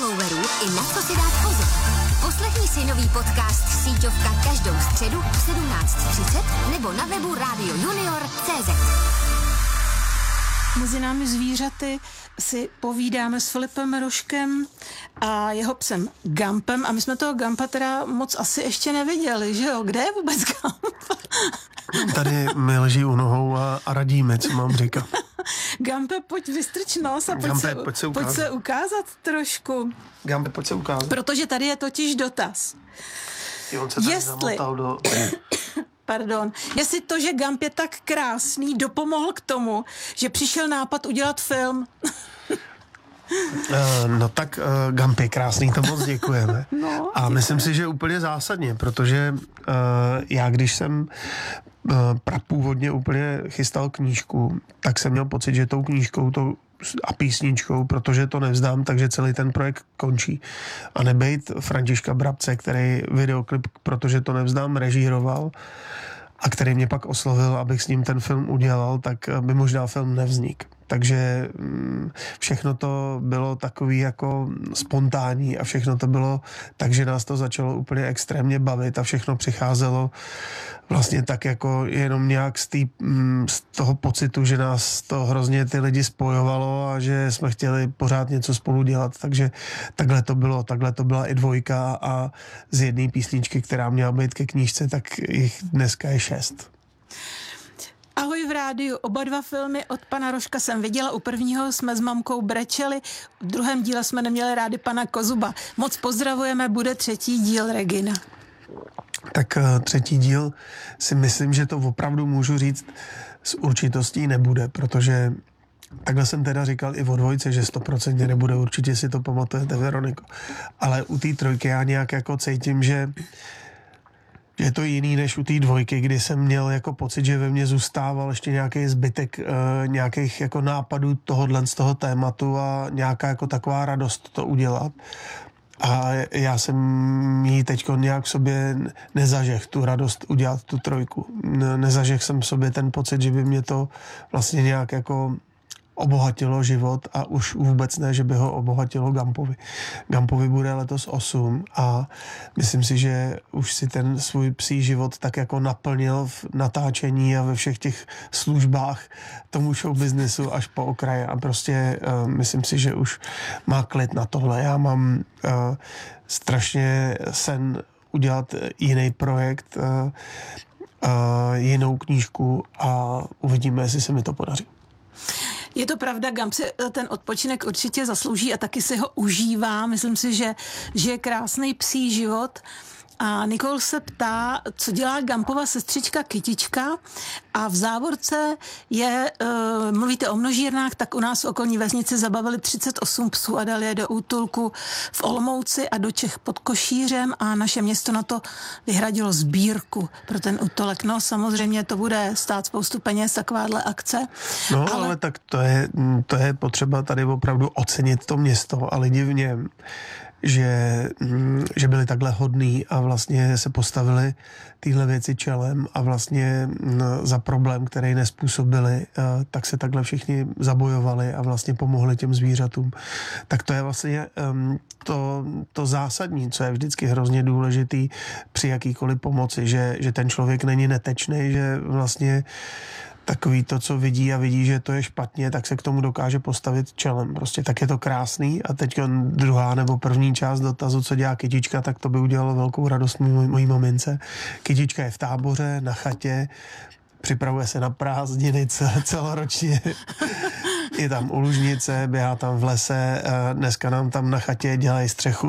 followerů i na co si dát pozor. Poslechni si nový podcast Síťovka každou středu v 17:30 nebo na webu radiojunior.cz. Mezi námi zvířaty si povídáme s Filipem Rožkem a jeho psem Gumpem a my jsme toho Gumpa teda moc asi ještě neviděli, že jo? Kde je vůbec Gump? Tady mi leží u nohou a radíme, co mám říkat. Gumpe, pojď vystrč nos a pojď se ukázat trošku. Gumpe, pojď se ukázat. Protože tady je totiž dotaz. On se tady zamotal do... Pardon. Jestli to, že Gump je tak krásný, dopomohl k tomu, že přišel nápad udělat film. No tak Gump je krásný, to moc děkujeme. A myslím si, že úplně zásadně, protože já když jsem prapůvodně úplně chystal knížku, tak jsem měl pocit, že tou knížkou a písničkou, protože to nevzdám, takže celý ten projekt končí. A nebejt Františka Brabce, který videoklip, protože to nevzdám, režíroval a který mě pak oslovil, abych s ním ten film udělal, tak by možná film nevznik. Takže všechno to bylo takový jako spontánní a všechno to bylo tak, že nás to začalo úplně extrémně bavit a všechno přicházelo vlastně tak jako jenom nějak z toho pocitu, že nás to hrozně ty lidi spojovalo a že jsme chtěli pořád něco spolu dělat, takže takhle to byla i dvojka a z jedné písničky, která měla být ke knížce, tak jich dneska je 6. Ahoj v rádiu, oba dva filmy od pana Rožka jsem viděla, u prvního jsme s mamkou brečeli, v druhém díle jsme neměli rádi pana Kozuba. Moc pozdravujeme, bude 3. díl, Regina. Tak 3. díl si myslím, že to opravdu můžu říct s určitostí nebude, protože takhle jsem teda říkal i o 2, že 100% nebude, určitě si to pamatujete, Veroniko. Ale u té 3 já nějak jako cítím, že je to jiný než u té 2, kdy jsem měl jako pocit, že ve mně zůstával ještě nějaký zbytek nějakých jako nápadů z toho tématu a nějaká jako taková radost to udělat. A já jsem jí teďko nějak v sobě nezažeh tu radost udělat tu 3. Nezažeh jsem v sobě ten pocit, že by mě to vlastně nějak jako obohatilo život a už vůbec ne, že by ho obohatilo Gumpovi. Gumpovi bude letos 8 a myslím si, že už si ten svůj psí život tak jako naplnil v natáčení a ve všech těch službách tomu showbiznesu až po okraje a prostě myslím si, že už má klid na tohle. Já mám strašně sen udělat jiný projekt, jinou knížku a uvidíme, jestli se mi to podaří. Je to pravda, Gump si ten odpočinek určitě zaslouží a taky si ho užívá. Myslím si, že je krásný psí život. A Nikol se ptá, co dělá Gumpova sestřička Kytička a v závorce je, mluvíte o množírnách, tak u nás v okolní vesnici zabavili 38 psů a dali je do útulku v Olomouci a do Čech pod Košířem a naše město na to vyhradilo sbírku pro ten útulek. No samozřejmě to bude stát spoustu peněz, takováhle akce. No ale tak to je potřeba tady opravdu ocenit to město a lidi v něm. Že byli takhle hodní a vlastně se postavili tyhle věci čelem a vlastně za problém, který nespůsobili, tak se takhle všichni zabojovali a vlastně pomohli těm zvířatům. Tak to je vlastně to zásadní, co je vždycky hrozně důležitý při jakýkoliv pomoci, že ten člověk není netečný, že vlastně takový to, co vidí a vidí, že to je špatně, tak se k tomu dokáže postavit čelem. Prostě tak je to krásný a teď druhá nebo první část dotazu, co dělá Kytička, tak to by udělalo velkou radost mojí mamince. Kytička je v táboře, na chatě, připravuje se na prázdniny celoročně. Je tam u lužnice, běhá tam v lese, dneska nám tam na chatě dělají střechu